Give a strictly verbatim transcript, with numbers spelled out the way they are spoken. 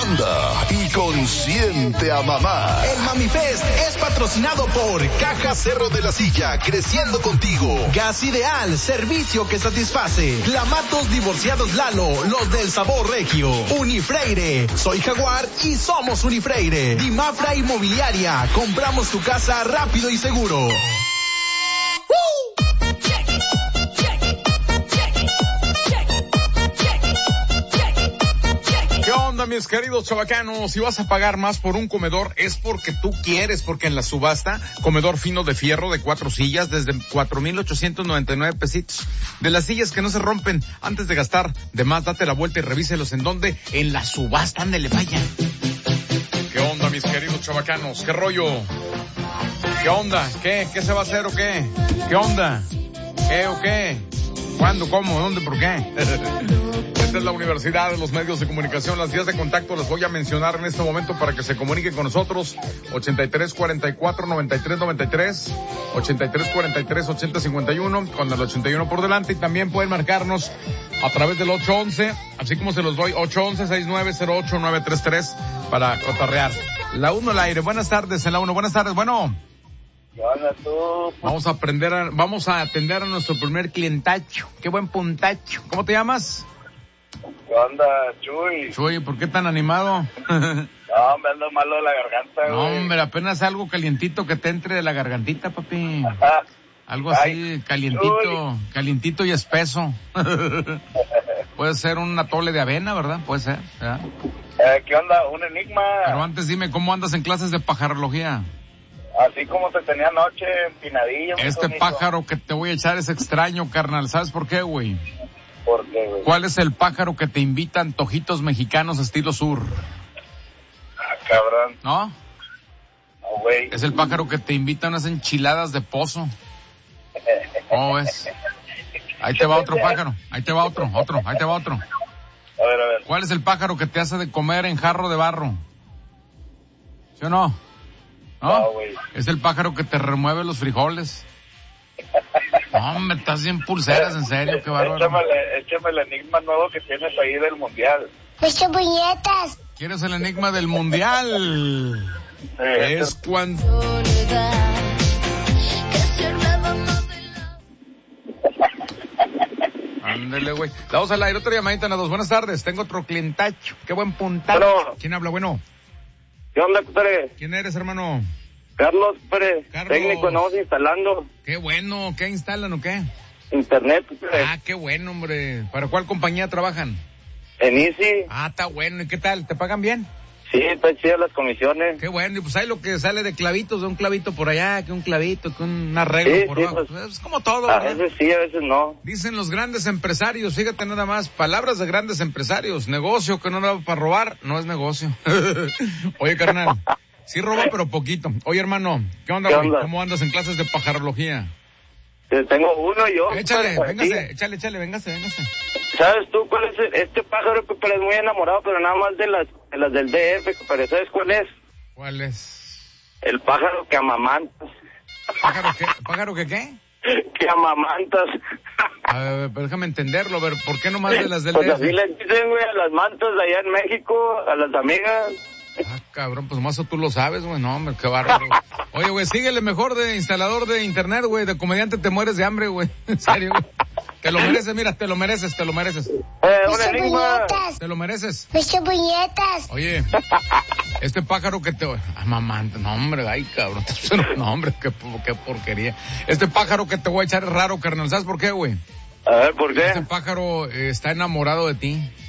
manda y consiente a mamá. El Mami Fest es patrocinado por Caja Cerro de la Silla, creciendo contigo. Gas Ideal, servicio que satisface. Clamatos Divorciados Lalo, los del sabor regio. Unifreire, soy Jaguar y somos Unifreire. Dimafra Inmobiliaria, compramos tu casa rápido y seguro. Mis queridos chavacanos, si vas a pagar más por un comedor es porque tú quieres, porque en la subasta, comedor fino de fierro de cuatro sillas desde cuatro mil ochocientos noventa y nueve pesitos. De las sillas que no se rompen, antes de gastar de más, date la vuelta y revíselos en dónde, en la subasta, ándale, vaya. ¿Qué onda, mis queridos chavacanos? ¿Qué rollo? ¿Qué onda? ¿Qué? ¿Qué se va a hacer o qué? ¿Qué onda? ¿Qué o qué? ¿Cuándo? ¿Cómo? ¿Dónde? ¿Por qué? Esta es la Universidad de los Medios de Comunicación. Las vías de contacto las voy a mencionar en este momento para que se comuniquen con nosotros. ochenta y tres cuarenta y cuatro noventa y tres noventa y tres, ochenta y tres cuarenta y tres ochenta cincuenta y uno, con el ochenta y uno por delante. Y también pueden marcarnos a través del ocho once, así como se los doy, ocho once, sesenta y nueve cero ocho nueve tres tres para cotarrear. La uno al aire. Buenas tardes en la uno. Buenas tardes. Bueno. ¿Qué onda tú? Vamos a aprender a, vamos a atender a nuestro primer clientacho. Qué buen puntacho. ¿Cómo te llamas? ¿Qué onda, Chuy? Chuy, ¿por qué tan animado? No, me ando malo de la garganta, güey. No, hombre, apenas algo calientito que te entre de la gargantita, papi. Algo así, Ay, calientito, Chuy. calientito y espeso. Puede ser un atole de avena, ¿verdad? Puede ser, ¿verdad? Eh, ¿Qué onda? Un enigma. Pero antes dime, ¿cómo andas en clases de pajarología? Así como se tenía anoche, empinadillo. Este pájaro que te voy a echar es extraño, carnal. ¿Sabes por qué, güey? ¿Por qué, güey? ¿Cuál es el pájaro que te invita a antojitos mexicanos estilo sur? Ah, cabrón. ¿No? No, güey. Es el pájaro que te invita a unas enchiladas de pozo. ¿Cómo ves? Ahí te va otro pájaro. Ahí te va otro, otro. Ahí te va otro. A ver, a ver. ¿Cuál es el pájaro que te hace de comer en jarro de barro? ¿Sí o no? ¿No? No, güey. Es el pájaro que te remueve los frijoles. No, hombre, estás bien pulseras, en serio, qué bárbaro. Échame, échame el enigma nuevo que tienes ahí del mundial. ¡Muchas puñetas! ¿Quieres el enigma del mundial? Sí, Es este- cuando... Ándale, güey. Vamos al aire, otra llamadita en las dos. Buenas tardes, tengo otro clientacho. Qué buen puntacho. Bueno. ¿Quién habla? Bueno. ¿Qué onda, compadre? ¿Quién eres, hermano? Carlos, compadre. Carlos. Técnico, estamos instalando Qué bueno. ¿Qué instalan o qué? internet, compadre. Ah, qué bueno, hombre. ¿Para cuál compañía trabajan? En Easy. Ah, está bueno. ¿Y qué tal? ¿Te pagan bien? Sí, están chidas las comisiones. Qué bueno. Y pues hay lo que sale de clavitos, de un clavito por allá, que un clavito, que un arreglo Sí, por sí, abajo. pues, Es como todo, A ¿verdad? veces sí, a veces no. Dicen los grandes empresarios, fíjate nada más, palabras de grandes empresarios, negocio que no da para robar, no es negocio. Oye, carnal, sí roba pero poquito. Oye, hermano, ¿qué onda, ¿Qué güey? onda? ¿Cómo andas en clases de pajarología? Eh, Tengo uno yo. Échale, compadre, véngase, sí. échale, échale, véngase, véngase. ¿Sabes tú cuál es el- este pájaro, compadre? Es muy enamorado, pero nada más de las, de las del D F, compadre. ¿Sabes cuál es? ¿Cuál es? El pájaro que amamantas. ¿Pájaro qué? ¿Pájaro qué qué? Que amamantas. A ver, pero déjame entenderlo, a ver, ¿por qué nomás de las del Pues D así F? les dicen, güey, a las mantas de allá en México, a las amigas. Ah, cabrón, pues más tú lo sabes, güey, no, hombre, qué bárbaro. Oye, güey, síguele mejor de instalador de internet, güey, de comediante te mueres de hambre, güey. En serio, güey. Te lo mereces, mira, te lo mereces, te lo mereces. Eh, un ¡Muchas enigma. puñetas! Te lo mereces. ¡Muchas puñetas! Oye, este pájaro que te... Ah, mamá, no, hombre, ay, cabrón. No, hombre, qué, qué porquería. Este pájaro que te voy a echar es raro, carnal. ¿Sabes por qué, güey? A ver, ¿por qué? Este pájaro eh, está enamorado de ti.